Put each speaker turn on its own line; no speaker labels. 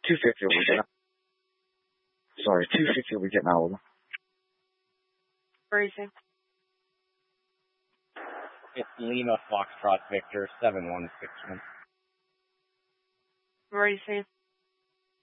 250 will be getting. Sorry, 250 will be getting out of them.
Where are you saying?
It's Lima Foxtrot Victor 7161.
Where are you saying?